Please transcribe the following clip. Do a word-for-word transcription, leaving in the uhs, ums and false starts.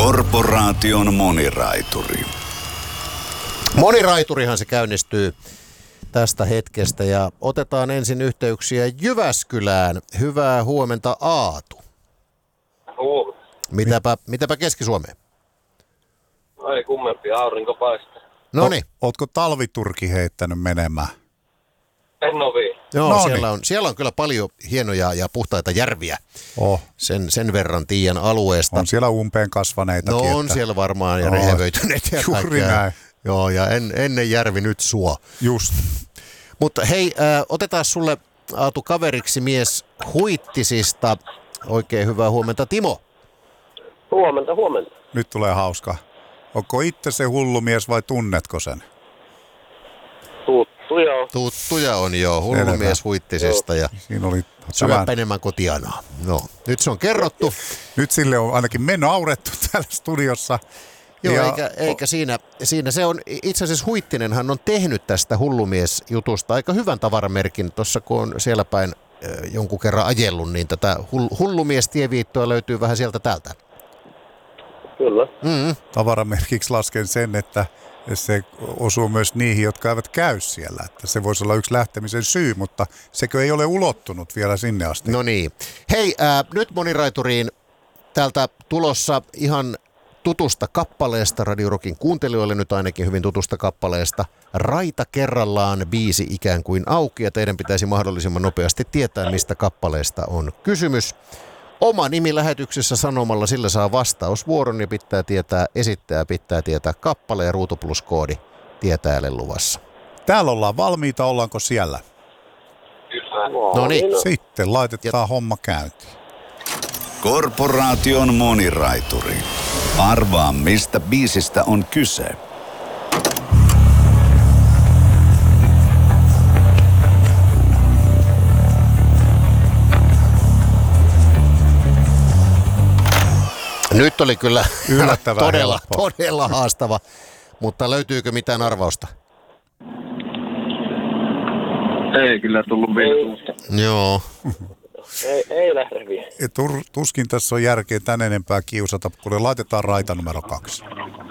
Korporaation moniraituri. Moniraiturihan se käynnistyy tästä hetkestä ja otetaan ensin yhteyksiä Jyväskylään. Hyvää huomenta, Aatu. Huomenta. Mitäpä, mitäpä Keski-Suomeen? Ei kummempi, aurinko paistaa. Noniin. Ootko talviturki heittänyt menemään? En ole vielä. Joo, Noniin. siellä on, siellä on kyllä paljon hienoja ja puhtaita järviä. Oh. Sen, sen verran tiiän alueesta. On siellä umpeen kasvaneitakin. No on että... siellä varmaan ja Oh. rehevöityneet ja Juuri kaikkea. näin. Joo, ja en, ennen järvi nyt suo. Just. Mutta hei, äh, otetaan sulle, Aatu, kaveriksi mies Huittisista. Oikein hyvää huomenta, Timo. Huomenta, huomenta. Nyt tulee hauska. Onko itse se hullu mies vai tunnetko sen? Tuttu joo. Tuttuja on jo, hullu Selvä. mies Huittisista ja Siinä oli syöpä tämän... enemmän kotianaa. No, nyt se on kerrottu. Nyt sille on ainakin mennyt aurettu täällä studiossa. Joo, Ja- eikä, eikä siinä, siinä se on, itse asiassa Huittinenhan on tehnyt tästä hullumies-jutusta aika hyvän tavaramerkin. Tuossa kun on siellä päin äh, jonkun kerran ajellut, niin tätä hull, hullumies-tieviittoa löytyy vähän sieltä täältä. Kyllä. Mm-hmm. Tavaramerkiksi lasken sen, että se osuu myös niihin, jotka eivät käy siellä. Että se voisi olla yksi lähtemisen syy, mutta sekö ei ole ulottunut vielä sinne asti. No niin. Hei, äh, nyt moniraituriin täältä tulossa ihan tutusta kappaleesta, Radio Rockin kuuntelijoille nyt ainakin hyvin tutusta kappaleesta. Raita kerrallaan, biisi ikään kuin auki, ja teidän pitäisi mahdollisimman nopeasti tietää, mistä kappaleesta on kysymys. Oma nimi lähetyksessä sanomalla, sillä saa vastausvuoron ja pitää tietää, esittää pitää tietää kappale ja ruutu plus koodi tietäälle luvassa. Täällä ollaan valmiita, ollaanko siellä? Kyllä. No niin. Sitten laitetaan homma käyntiin. Korporaation moniraituri. Arvaa, mistä biisistä on kyse. Nyt oli kyllä Yllättävän todella, helppo. todella haastava, mutta löytyykö mitään arvausta? Ei kyllä tullut vielä. Joo. Ei, ei lähde vielä. Tur, tuskin tässä on järkeä tän enempää kiusata, kun laitetaan raita numero kaksi.